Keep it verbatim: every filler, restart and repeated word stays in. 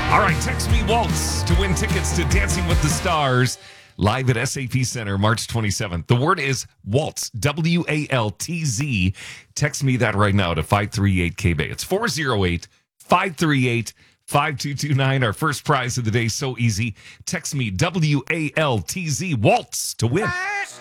All right, text me Waltz to win tickets to Dancing with the Stars live at S A P Center March twenty-seventh. The word is Waltz, W A L T Z. Text me that right now to five three eight K B A. It's four oh eight, five three eight, five two two nine. Our first prize of the day, so easy. Text me W A L T Z Waltz to win.